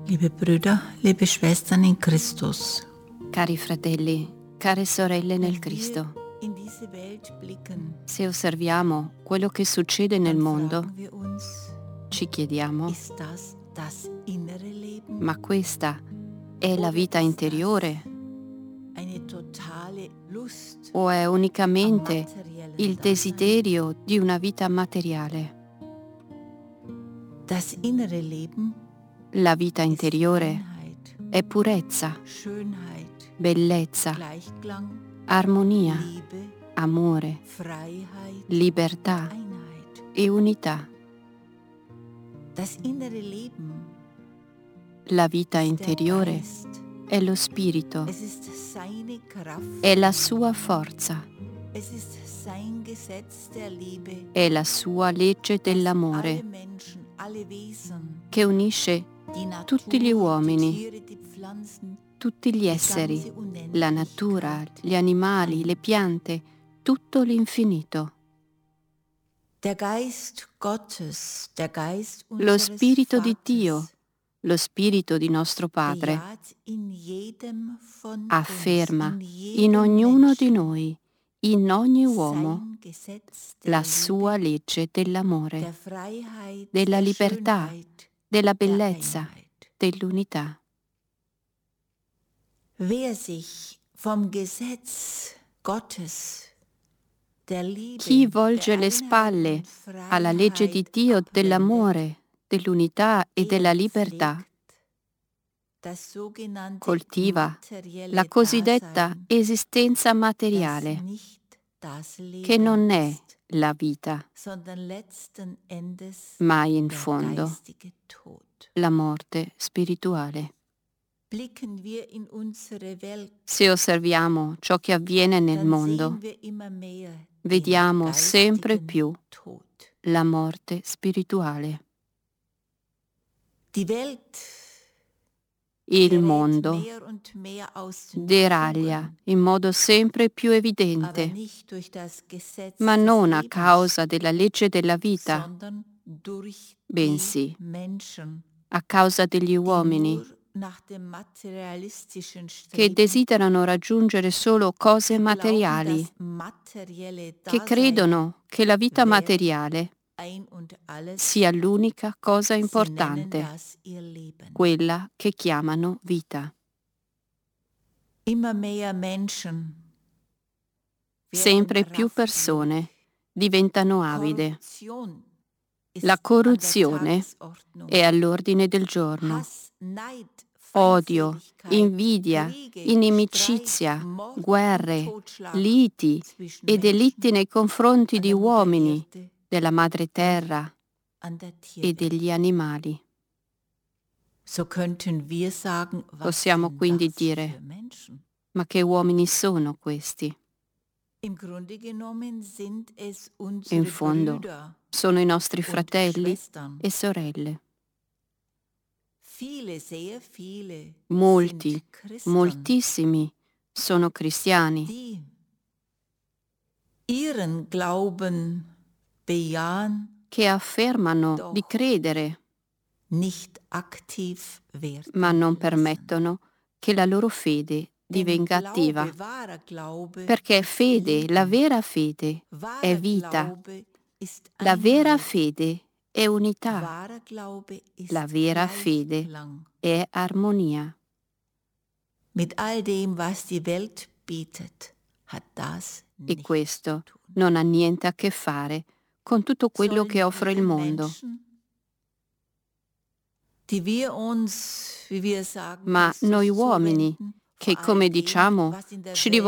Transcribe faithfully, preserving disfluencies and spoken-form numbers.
Liebe Brüder, liebe Schwestern in Christus, Cari fratelli, care sorelle nel Cristo, in diese Welt blicken, se osserviamo quello che succede nel dann mondo, fragen wir uns, ci chiediamo, ist das das innere Leben? ma questa è la vita interiore Eine totale Lust o è am unicamente materiellen il Dasein? desiderio di una vita materiale? Das innere Leben La vita ist interiore Reinheit, è purezza, Schönheit, bellezza, Gleichklang, armonia, Liebe, amore, Freiheit, libertà Einheit. e unità. Das innere Leben La vita ist der interiore Geist. è lo spirito, Es ist seine Kraft, è la sua forza, es ist sein Gesetz der Liebe, è la sua legge das alle dell'amore Menschen, alle Wesen, che unisce die Natur, tutti gli uomini, die Tiere, die Pflanzen, tutti gli die esseri, ganze la natura, Unendlichkeit gli animali, ein. le piante, tutto l'infinito. Der Geist Gottes, der Geist Lo unseres spirito di Vaters, Dio, lo spirito di nostro Padre, bejaht in jedem von afferma uns, in in jedem ognuno Menschen, di noi, in ogni uomo, sein Gesetz der la Liebe, sua legge der dell'amore, Freiheit, della der libertà, Schönheit, della der bellezza, Einheit. dell'unità. Wer sich vom Gesetz Gottes, der Liebe, Chi volge der le Einheit spalle und alla legge di Freiheit Dio abwendet, dell'amore, dell'unità e della er libertà, pflegt das sogenannte coltiva materielle la cosiddetta Dasein, esistenza das materiale, nicht das che Leben non è ist, la vita, sondern letzten Endes ma in der fondo geistige Tod. la morte spirituale. Blicken wir in unsere Welt, Se osserviamo ciò che avviene nel dann mondo, sehen wir immer mehr den vediamo sempre geistigen più Tod. la morte spirituale. Die Welt Il gerät mondo mehr und mehr aus den deraglia Fugen, in modo sempre più aber evidente, nicht durch das Gesetz ma des non a Lebens, causa della legge della vita, sondern durch bensì die Menschen, a causa degli die uomini nur nach dem materialistischen che streben, desiderano raggiungere solo cose die glauben, materiali, das materielle che Dasein credono che la vita wäre materiale ein und alles, sia l'unica cosa sie nennen importante, das ihr Leben. quella che chiamano vita. Immer mehr Menschen Sempre werden più persone raffgierig. diventano avide. Korruption ist La an der corruzione Tagesordnung. è all'ordine del giorno. Hass, Neid, Odio, Feindseligkeit, invidia, Kriege, inimicizia, Streit, Mord guerre, und Totschlag liti zwischen e Menschen, delitti nei confronti an di der Mutter uomini, Erde della madre terra an der e Tierwelt. degli animali. So könnten wir sagen, was Possiamo sind quindi das dire, für Menschen? ma che uomini sono questi? Im Grunde genommen sind es In unsere fondo Brüder sono i nostri und fratelli Schwestern. e sorelle. Viele, sehr viele Molti, sind Christen, moltissimi sono cristiani die ihren Glauben bejahen, che affermano Doch. di credere, nicht aktiv werden ma non lassen. permettono che la loro fede Denn divenga attiva, Glaube, wahrer Glaube, perché ist fede, la Leben. vera fede, è Wahrer vita, Glaube ist la vera Einheit. fede è unità, Wahrer Glaube ist la vera fede Gleichklang. è armonia. Mit all dem, was die Welt bietet, hat das E nichts questo zu tun. non ha niente a che fare con tutto quello Sollen che offre il wir mondo. Menschen, die wir uns, wie wir sagen, Ma Christus noi uomini, zuwenden, che vor come all dem, diciamo was in der ci Welt